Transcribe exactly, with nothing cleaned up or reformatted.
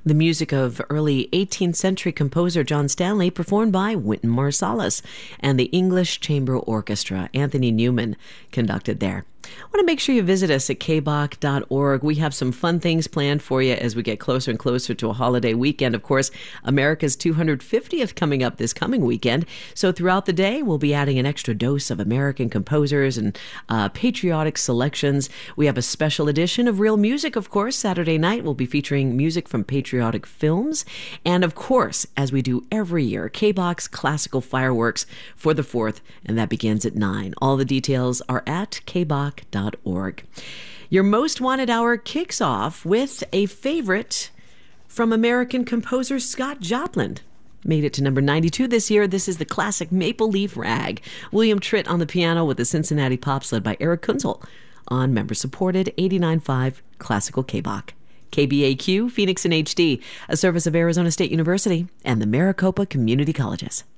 The music of early eighteenth century composer John Stanley, performed by Wynton Marsalis, and the English Chamber Orchestra. Anthony Newman conducted there. I want to make sure you visit us at k b o c dot org. We have some fun things planned for you as we get closer and closer to a holiday weekend. Of course, America's two hundred fiftieth coming up this coming weekend. So throughout the day, we'll be adding an extra dose of American composers and uh, patriotic selections. We have a special edition of Real Music, of course. Saturday night, we'll be featuring music from patriotic films. And of course, as we do every year, K B O C's Classical Fireworks for the fourth, and that begins at nine. All the details are at k b o c dot org. Your Most Wanted Hour kicks off with a favorite from American composer Scott Joplin. Made it to number ninety-two this year. This is the classic Maple Leaf Rag. William Tritt on the piano with the Cincinnati Pops led by Eric Kunzel on member-supported eighty-nine point five Classical K B O C. K B A Q, Phoenix in H D, a service of Arizona State University and the Maricopa Community Colleges.